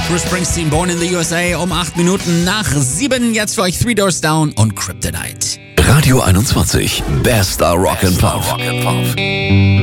Bruce Springsteen, Born in the USA, um 8 Minuten nach 7. Jetzt für euch Three Doors Down und Kryptonite. Radio 21, bester Rock and Pop.